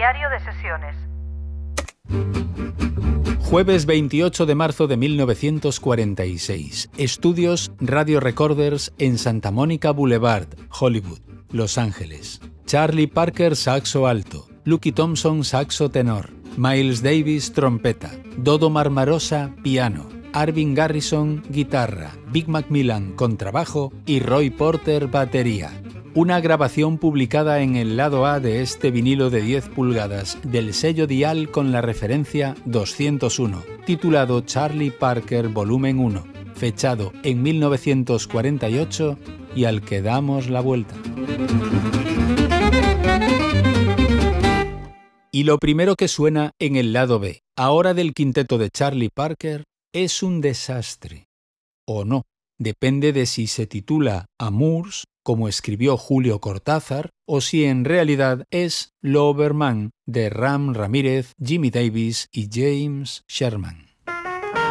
Diario de sesiones. Jueves 28 de marzo de 1946. Estudios Radio Recorders en Santa Mónica Boulevard, Hollywood, Los Ángeles. Charlie Parker, saxo alto. Lucky Thompson, saxo tenor. Miles Davis, trompeta. Dodo Marmarosa, piano. Arvin Garrison, guitarra. Vic Macmillan, contrabajo. Y Roy Porter, batería. Una grabación publicada en el lado A de este vinilo de 10 pulgadas del sello Dial con la referencia 201, titulado Charlie Parker Volumen 1, fechado en 1948 y al que damos la vuelta. Y lo primero que suena en el lado B, ahora del quinteto de Charlie Parker, es un desastre. O no, depende de si se titula Amours, como escribió Julio Cortázar, o si en realidad es Loverman de Ram Ramírez, Jimmy Davis y James Sherman.